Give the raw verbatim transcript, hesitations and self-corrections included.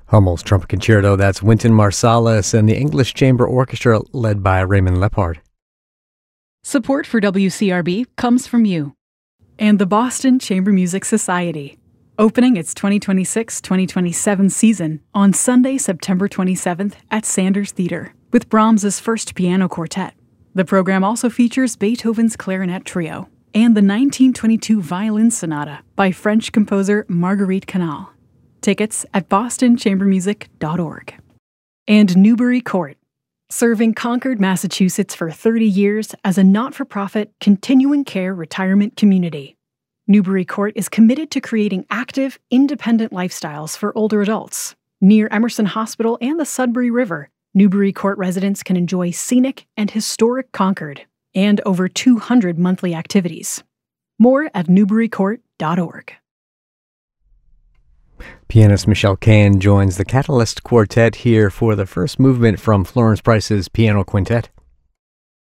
Hummel's Trumpet Concerto, that's Wynton Marsalis and the English Chamber Orchestra led by Raymond Lepard. Support for W C R B comes from you and the Boston Chamber Music Society, opening its twenty twenty-six twenty twenty-seven season on Sunday, September twenty-seventh at Sanders Theater with Brahms's First Piano Quartet. The program also features Beethoven's Clarinet Trio and the nineteen twenty-two Violin Sonata by French composer Marguerite Canal. Tickets at boston chamber music dot org. And Newbury Court, serving Concord, Massachusetts for thirty years as a not-for-profit continuing care retirement community. Newbury Court is committed to creating active, independent lifestyles for older adults. Near Emerson Hospital and the Sudbury River, Newbury Court residents can enjoy scenic and historic Concord and over two hundred monthly activities. More at newbury court dot org. Pianist Michelle Cahen joins the Catalyst Quartet here for the first movement from Florence Price's Piano Quintet.